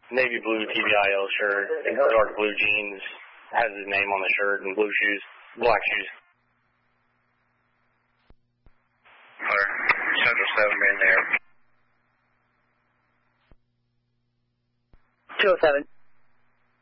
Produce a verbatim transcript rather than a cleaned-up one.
navy blue T B I L shirt, and dark blue jeans, has his name on the shirt, and blue shoes, black shoes. Clear. Central seven being there. two oh seven.